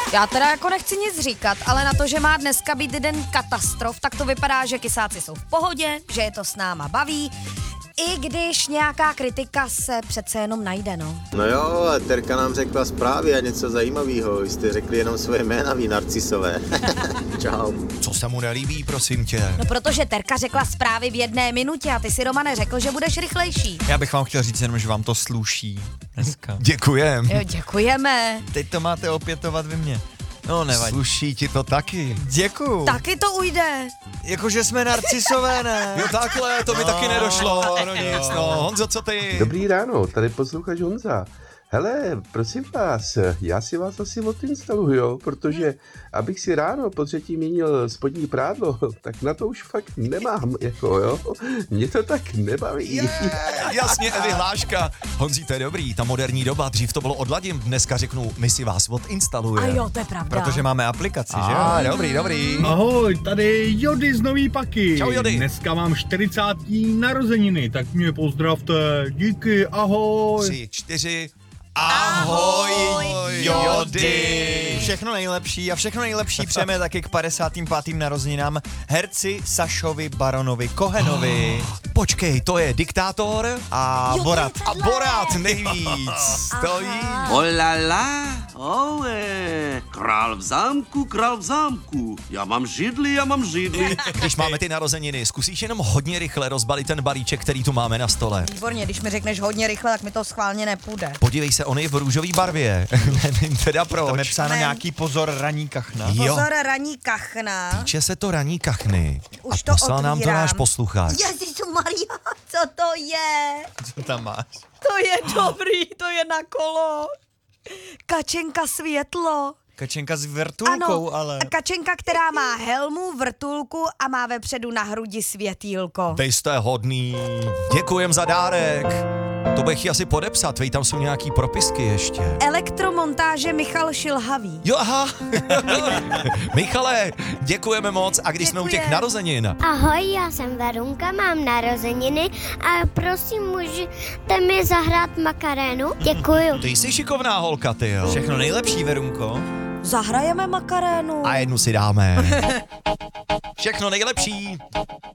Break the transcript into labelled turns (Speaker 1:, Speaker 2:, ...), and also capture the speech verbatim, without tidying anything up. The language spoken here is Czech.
Speaker 1: Já teda jako nechci nic říkat, ale na to, že má dneska být den katastrof, tak to vypadá, že kysáci jsou v pohodě, že je to s náma baví, i když nějaká kritika se přece jenom najde, no.
Speaker 2: No jo, ale Terka nám řekla zprávy a něco zajímavého. Vy jste řekli jenom svoje jména, vy narcisové. Čau.
Speaker 3: Co se mu nelíbí, prosím tě?
Speaker 1: No protože Terka řekla zprávy v jedné minutě a ty si, Romane, řekl, že budeš rychlejší.
Speaker 4: Já bych vám chtěl říct jenom, že vám to sluší dneska.
Speaker 3: Děkujem.
Speaker 1: Jo, děkujeme.
Speaker 4: Teď to máte opětovat vy mě. No nevadí.
Speaker 3: Sluší ti to taky.
Speaker 4: Děkuju.
Speaker 1: Taky to ujde.
Speaker 4: Jakože jsme narcisové, ne?
Speaker 3: Jo takhle, to mi
Speaker 4: No.
Speaker 3: taky nedošlo. No nic, no. Honzo, co ty?
Speaker 5: Dobrý ráno, tady posluchač Honza. Hele, prosím vás, já si vás asi odinstaluju, jo, protože abych si ráno po třetí měnil spodní prádlo, tak na to už fakt nemám, jako jo. Mě to tak nebaví.
Speaker 3: Yeah, jasně, vyhláška. Honzí, to je dobrý, ta moderní doba, dřív to bylo odladím, dneska řeknu, my si vás odinstalujeme.
Speaker 1: A jo, to je pravda.
Speaker 4: Protože máme aplikaci, že
Speaker 3: A,
Speaker 4: jo?
Speaker 3: dobrý, dobrý.
Speaker 6: Ahoj, tady Jody z Nový Paky.
Speaker 3: Čau, Jody.
Speaker 6: Dneska mám čtyřicátý narozeniny, tak mě pozdravte. Díky, ahoj.
Speaker 3: Tři, čtyři. Ahoj, Jody.
Speaker 4: Všechno nejlepší a všechno nejlepší přejeme taky k padesátým pátým narozeninám herci Sašovi Baronovi Kohenovi.
Speaker 3: Počkej, to je diktátor
Speaker 4: A
Speaker 1: Jo,
Speaker 4: Borat.
Speaker 1: to je
Speaker 3: a Borat nejvíc. Stojí.
Speaker 7: Oh la la, oh eh, král v zámku, král v zámku. Já mám židli, já mám židli.
Speaker 3: Když máme ty narozeniny, zkusíš jenom hodně rychle rozbalit ten balíček, který tu máme na stole.
Speaker 1: Výborně, když mi řekneš hodně rychle, tak mi to schválně nepůjde.
Speaker 3: Podívej se, on je v růžové barvě. Nevím teda proč.
Speaker 4: Tam je psáno
Speaker 1: Ne.
Speaker 4: nějaký pozor raní kachna.
Speaker 3: Jo.
Speaker 1: Pozor, raní kachna.
Speaker 3: Týče se to raní kachny.
Speaker 1: Už
Speaker 3: a
Speaker 1: to
Speaker 3: poslal nám to
Speaker 1: otvírám.
Speaker 3: náš posluchač.
Speaker 1: Ježišmarja, co to je?
Speaker 4: Co tam máš?
Speaker 1: To je dobrý, to je na kolo. Kačenka světlo.
Speaker 4: Kačenka s vrtulkou, ale...
Speaker 1: Kačenka, která má helmu, vrtulku a má vepředu na hrudi světýlko.
Speaker 3: Vy jste hodný. Děkujem za dárek. To bych ji asi podepsat, vej, tam jsou nějaký propisky ještě.
Speaker 1: Elektromontáže Michal Šilhavý.
Speaker 3: Jo, aha. Michale, děkujeme moc. A když jsme u těch
Speaker 1: Děkujem.
Speaker 3: narozenin,
Speaker 8: Ahoj, já jsem Verunka, mám narozeniny a prosím, můžete mi zahrát Makarénu? Děkuju.
Speaker 3: ty jsi šikovná holka, ty jo.
Speaker 4: Všechno nejlepší, Verunko.
Speaker 1: Zahrajeme Makarénu.
Speaker 3: A jednu si dáme. Všechno nejlepší.